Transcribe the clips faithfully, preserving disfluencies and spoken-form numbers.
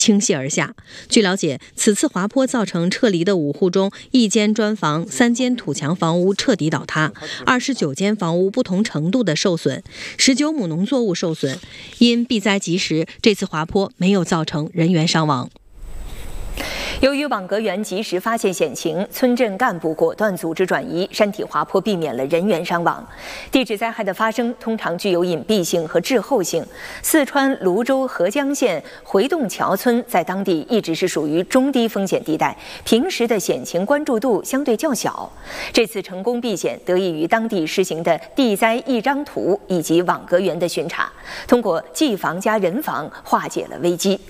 倾泻而下。据了解，此次滑坡造成撤离的五户中，一间砖房、三间土墙房屋彻底倒塌，二十九间房屋不同程度的受损，十九亩农作物受损。因避灾及时，这次滑坡没有造成人员伤亡。 由于网格员及时发现险情，村镇干部果断组织转移，山体滑坡避免了人员伤亡。地质灾害的发生通常具有隐蔽性和滞后性。四川泸州合江县回洞桥村在当地一直是属于中低风险地带，平时的险情关注度相对较小。这次成功避险得益于当地实行的地灾一张图以及网格员的巡查，通过技防加人防化解了危机。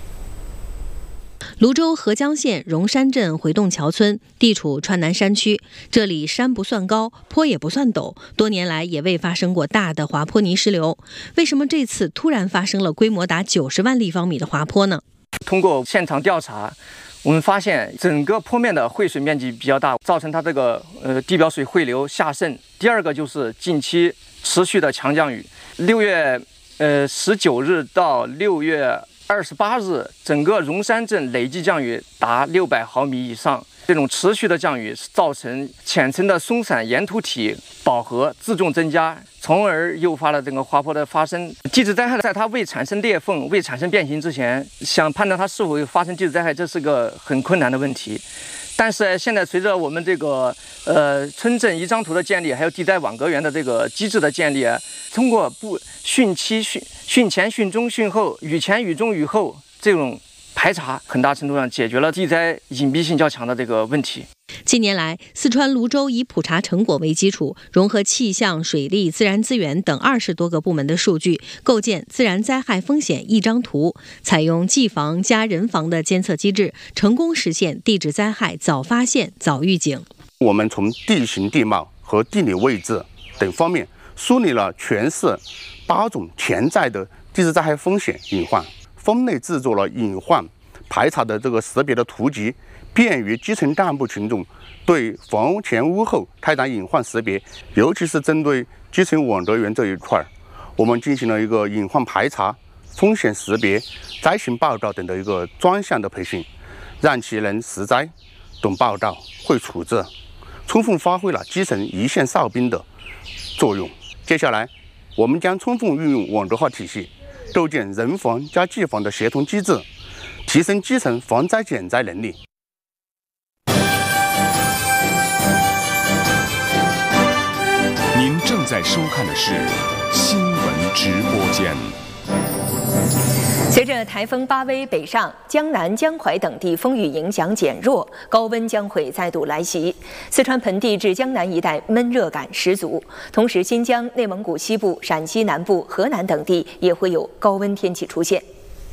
泸州合江县荣山镇回洞桥村地处川南山区，这里山不算高，坡也不算陡，多年来也未发生过大的滑坡泥石流。为什么这次突然发生了规模达九十万立方米的滑坡呢？ 通过现场调查，我们发现整个坡面的汇水面积比较大，造成它这个呃地表水汇流下渗。第二个就是近期持续的强降雨，六月呃十九日到六月二十八日，整个荣山镇累计降雨达六百毫米以上。这种持续的降雨造成浅层的松散岩土体饱和自重增加，从而诱发了整个滑坡的发生。地质灾害在它未产生裂缝、未产生变形之前，想判断它是否发生地质灾害，这是个很困难的问题。但是现在随着我们这个呃村镇一张图的建立，还有地灾网格员的这个机制的建立，通过不汛期、汛汛前、汛中、汛后、雨前、雨中、雨后这种排查，很大程度上解决了地灾隐蔽性较强的这个问题。 近年来，四川泸州以普查成果为基础，融合气象、水利、自然资源等二十多个部门的数据，构建自然灾害风险一张图，采用技防加人防的监测机制，成功实现地质灾害早发现、早预警。 我们从地形地貌和地理位置等方面梳理了全市八种潜在的地质灾害风险隐患，分类制作了隐患排查的这个识别的图集，便于基层干部群众对房前屋后开展隐患识别，尤其是针对基层网格员这一块，我们进行了一个隐患排查、风险识别、灾情报告等的一个专项的培训，让其能识灾、懂报告、会处置，充分发挥了基层一线哨兵的作用。接下来，我们将充分运用网格化体系，构建人防加技防的协同机制，提升基层防灾减灾能力。 您正在收看的是新闻直播间。 随着台风巴威北上，江南、江淮等地风雨影响减弱，高温将会再度来袭。四川盆地至江南一带闷热感十足，同时新疆、内蒙古西部、陕西南部、河南等地也会有高温天气出现。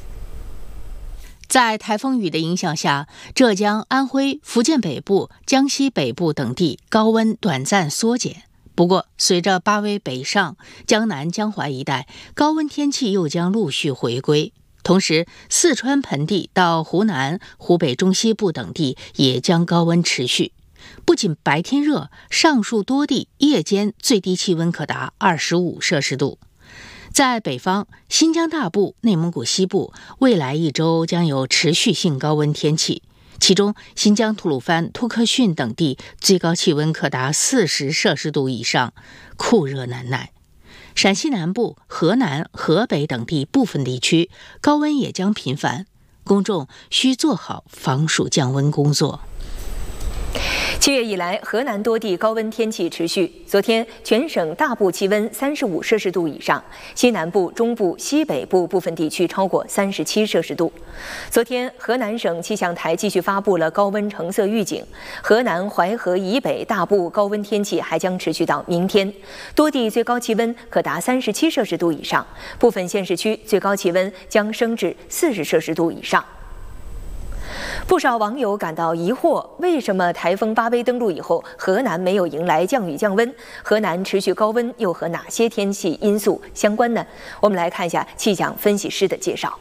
在台风雨的影响下，浙江、安徽、福建北部、江西北部等地高温短暂缩减。不过，随着巴威北上，江南、江淮一带高温天气又将陆续回归。同时，四川盆地到湖南、湖北中西部等地也将高温持续。不仅白天热，上述多地夜间最低气温可达二十五摄氏度。在北方，新疆大部、内蒙古西部未来一周将有持续性高温天气，其中新疆吐鲁番、突克逊等地最高气温可达四十摄氏度以上，酷热难耐。陕西南部、河南、河北等地部分地区高温也将频繁，公众需做好防暑降温工作。 七月以来，河南多地高温天气持续。昨天，全省大部气温三十五摄氏度以上，西南部、中部、西北部部分地区超过三十七摄氏度。昨天，河南省气象台继续发布了高温橙色预警，河南淮河以北大部高温天气还将持续到明天，多地最高气温可达三十七摄氏度以上，部分县市区最高气温将升至四十摄氏度以上。不少网友感到疑惑，为什么台风巴威登陆以后，河南没有迎来降雨降温？河南持续高温又和哪些天气因素相关呢？我们来看一下气象分析师的介绍。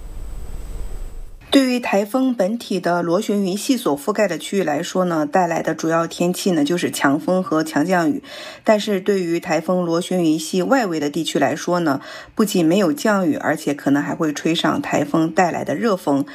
对于台风本体的螺旋云系所覆盖的区域来说呢，带来的主要天气呢就是强风和强降雨。但是对于台风螺旋云系外围的地区来说呢，不仅没有降雨，而且可能还会吹上台风带来的热风。